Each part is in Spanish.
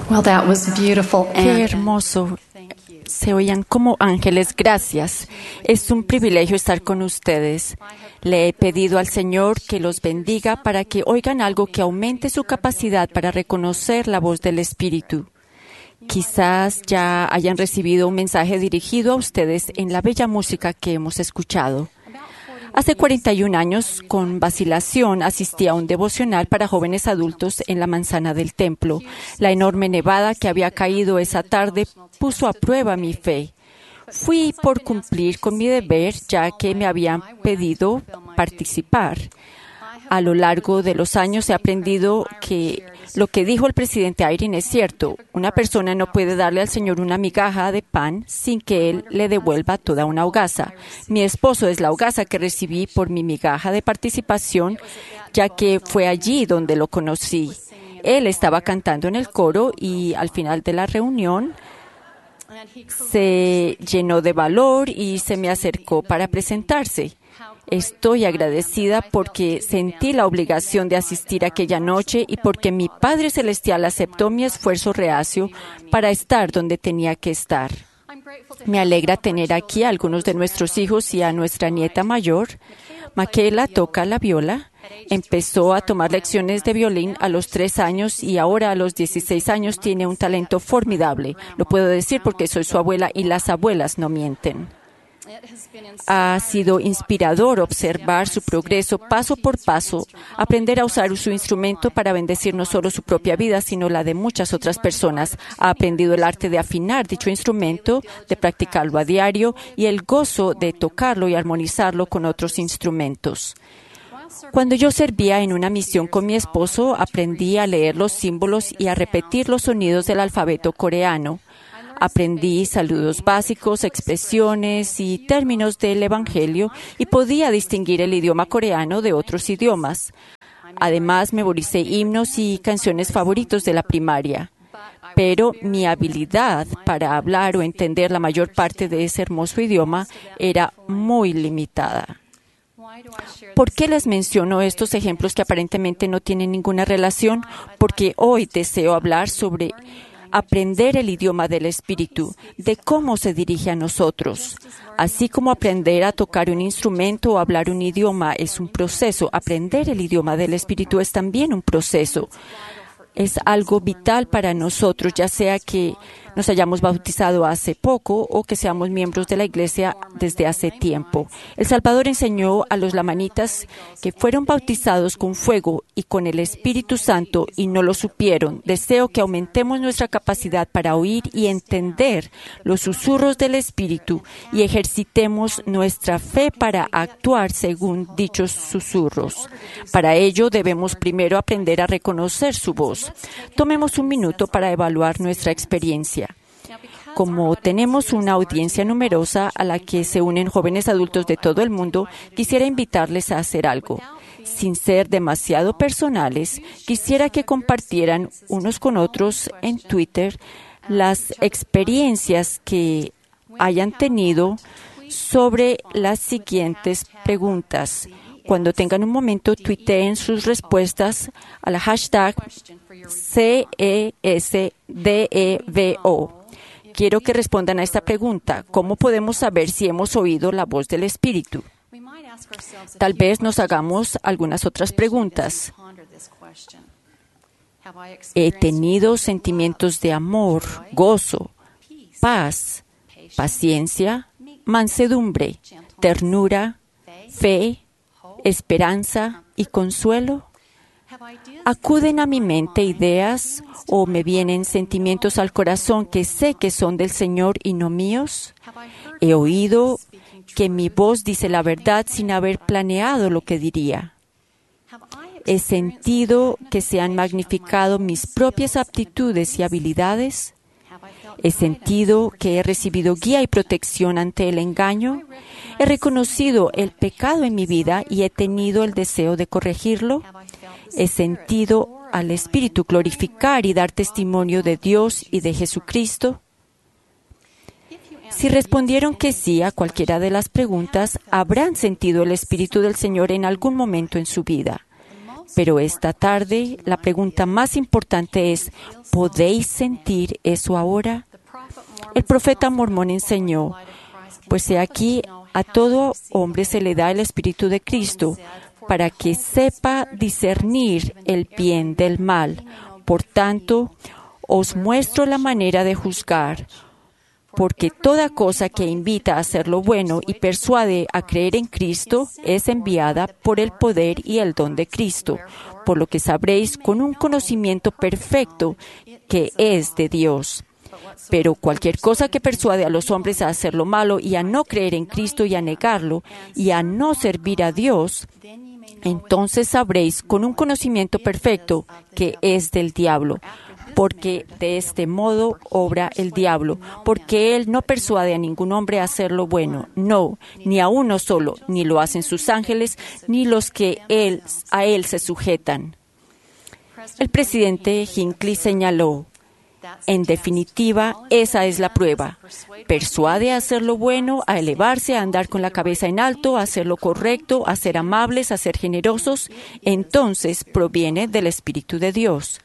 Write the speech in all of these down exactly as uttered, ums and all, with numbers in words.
Well, that was beautiful. Qué hermoso. Se oían como ángeles. Gracias. Es un privilegio estar con ustedes. Le he pedido al Señor que los bendiga para que oigan algo que aumente su capacidad para reconocer la voz del Espíritu. Quizás ya hayan recibido un mensaje dirigido a ustedes en la bella música que hemos escuchado. Hace cuarenta y un años, con vacilación, asistí a un devocional para jóvenes adultos en la manzana del templo. La enorme nevada que había caído esa tarde puso a prueba mi fe. Fui por cumplir con mi deber, ya que me habían pedido participar. A lo largo de los años he aprendido que lo que dijo el presidente Eyring es cierto. Una persona no puede darle al Señor una migaja de pan sin que Él le devuelva toda una hogaza. Mi esposo es la hogaza que recibí por mi migaja de participación, ya que fue allí donde lo conocí. Él estaba cantando en el coro y al final de la reunión se llenó de valor y se me acercó para presentarse. Estoy agradecida porque sentí la obligación de asistir aquella noche y porque mi Padre Celestial aceptó mi esfuerzo reacio para estar donde tenía que estar. Me alegra tener aquí a algunos de nuestros hijos y a nuestra nieta mayor. Michaela toca la viola. Empezó a tomar lecciones de violín a los tres años y ahora a los dieciséis años tiene un talento formidable. Lo puedo decir porque soy su abuela y las abuelas no mienten. Ha sido inspirador observar su progreso paso por paso, aprender a usar su instrumento para bendecir no solo su propia vida, sino la de muchas otras personas. Ha aprendido el arte de afinar dicho instrumento, de practicarlo a diario y el gozo de tocarlo y armonizarlo con otros instrumentos. Cuando yo servía en una misión con mi esposo, aprendí a leer los símbolos y a repetir los sonidos del alfabeto coreano. Aprendí saludos básicos, expresiones y términos del Evangelio y podía distinguir el idioma coreano de otros idiomas. Además, memoricé himnos y canciones favoritos de la primaria. Pero mi habilidad para hablar o entender la mayor parte de ese hermoso idioma era muy limitada. ¿Por qué les menciono estos ejemplos que aparentemente no tienen ninguna relación? Porque hoy deseo hablar sobre aprender el idioma del Espíritu, de cómo se dirige a nosotros. Así como aprender a tocar un instrumento o hablar un idioma es un proceso, aprender el idioma del Espíritu es también un proceso. Es algo vital para nosotros, ya sea que nos hayamos bautizado hace poco o que seamos miembros de la Iglesia desde hace tiempo. El Salvador enseñó a los lamanitas que fueron bautizados con fuego y con el Espíritu Santo y no lo supieron. Deseo que aumentemos nuestra capacidad para oír y entender los susurros del Espíritu y ejercitemos nuestra fe para actuar según dichos susurros. Para ello debemos primero aprender a reconocer su voz. Tomemos un minuto para evaluar nuestra experiencia. Como tenemos una audiencia numerosa a la que se unen jóvenes adultos de todo el mundo, quisiera invitarles a hacer algo. Sin ser demasiado personales, quisiera que compartieran unos con otros en Twitter las experiencias que hayan tenido sobre las siguientes preguntas. Cuando tengan un momento, tuiteen sus respuestas a la hashtag C E S D E V O. Quiero que respondan a esta pregunta. ¿Cómo podemos saber si hemos oído la voz del Espíritu? Tal vez nos hagamos algunas otras preguntas. ¿He tenido sentimientos de amor, gozo, paz, paciencia, mansedumbre, ternura, fe, esperanza y consuelo? ¿Acuden a mi mente ideas o me vienen sentimientos al corazón que sé que son del Señor y no míos? ¿He oído que mi voz dice la verdad sin haber planeado lo que diría? ¿He sentido que se han magnificado mis propias aptitudes y habilidades? ¿He sentido que he recibido guía y protección ante el engaño? ¿He reconocido el pecado en mi vida y he tenido el deseo de corregirlo? ¿He sentido al Espíritu glorificar y dar testimonio de Dios y de Jesucristo? Si respondieron que sí a cualquiera de las preguntas, habrán sentido el Espíritu del Señor en algún momento en su vida. Pero esta tarde, la pregunta más importante es, ¿podéis sentir eso ahora? El profeta mormón enseñó, pues he aquí, a todo hombre se le da el Espíritu de Cristo, para que sepa discernir el bien del mal. Por tanto, os muestro la manera de juzgar, porque toda cosa que invita a hacer lo bueno y persuade a creer en Cristo es enviada por el poder y el don de Cristo, por lo que sabréis con un conocimiento perfecto que es de Dios. Pero cualquier cosa que persuade a los hombres a hacer lo malo y a no creer en Cristo y a negarlo y a no servir a Dios, entonces sabréis con un conocimiento perfecto que es del diablo, porque de este modo obra el diablo, porque él no persuade a ningún hombre a hacer lo bueno, no, ni a uno solo, ni lo hacen sus ángeles, ni los que él, a él se sujetan. El presidente Hinckley señaló, en definitiva, esa es la prueba. Persuade a hacer lo bueno, a elevarse, a andar con la cabeza en alto, a hacer lo correcto, a ser amables, a ser generosos, entonces proviene del Espíritu de Dios.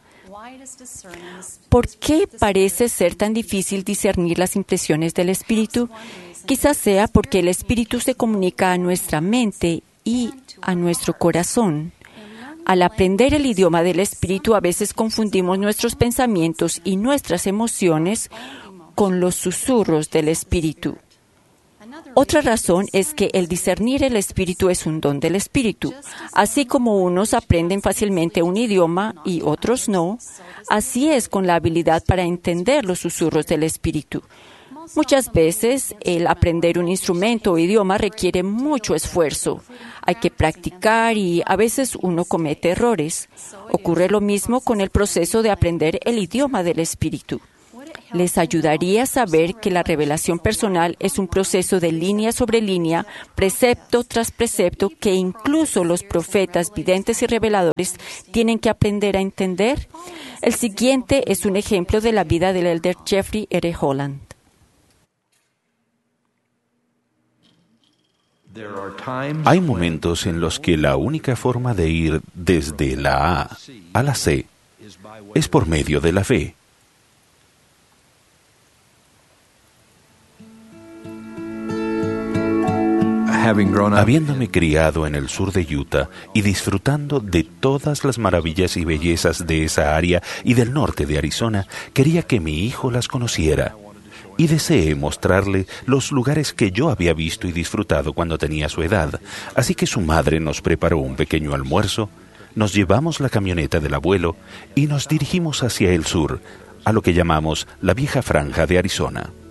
¿Por qué parece ser tan difícil discernir las impresiones del Espíritu? Quizás sea porque el Espíritu se comunica a nuestra mente y a nuestro corazón. Al aprender el idioma del Espíritu, a veces confundimos nuestros pensamientos y nuestras emociones con los susurros del Espíritu. Otra razón es que el discernir el Espíritu es un don del Espíritu. Así como unos aprenden fácilmente un idioma y otros no, así es con la habilidad para entender los susurros del Espíritu. Muchas veces el aprender un instrumento o idioma requiere mucho esfuerzo. Hay que practicar y a veces uno comete errores. Ocurre lo mismo con el proceso de aprender el idioma del Espíritu. Les ayudaría a saber que la revelación personal es un proceso de línea sobre línea, precepto tras precepto, que incluso los profetas, videntes y reveladores tienen que aprender a entender. El siguiente es un ejemplo de la vida del elder Jeffrey R. Holland. Hay momentos en los que la única forma de ir desde la A a la C es por medio de la fe. Habiéndome criado en el sur de Utah y disfrutando de todas las maravillas y bellezas de esa área y del norte de Arizona, quería que mi hijo las conociera. Y deseé mostrarle los lugares que yo había visto y disfrutado cuando tenía su edad. Así que su madre nos preparó un pequeño almuerzo, nos llevamos la camioneta del abuelo y nos dirigimos hacia el sur, a lo que llamamos la vieja franja de Arizona.